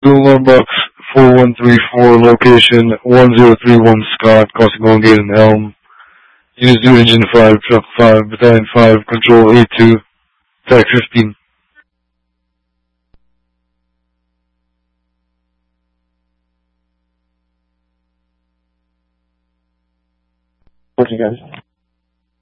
Alarm Box 4134, location 1031 Scott, crossing Golden Gate and Elm. Units do Engine 5, Truck 5, Battalion 5, Control A2, Attack 15. Okay, guys.